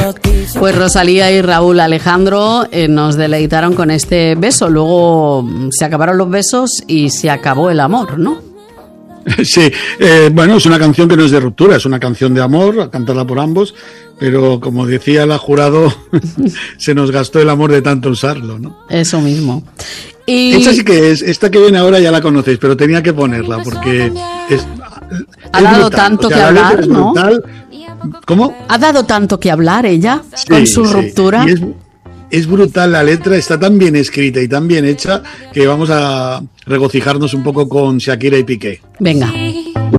Pues Rosalía y Raúl Alejandro nos deleitaron con este beso. Luego se acabaron los besos y se acabó el amor, ¿no? Sí, bueno, es una canción que no es de ruptura, es una canción de amor, cantada por ambos, pero como decía la jurado, se nos gastó el amor de tanto usarlo, ¿no? Eso mismo. Y esta sí que es, esta que viene ahora ya la conocéis, pero tenía que ponerla porque ha dado brutal. tanto O sea, que hablar, ¿no? Brutal. ¿Cómo? Ha dado tanto que hablar ella con su ruptura. Y es brutal la letra, está tan bien escrita y tan bien hecha que vamos a regocijarnos un poco con Shakira y Piqué. Venga.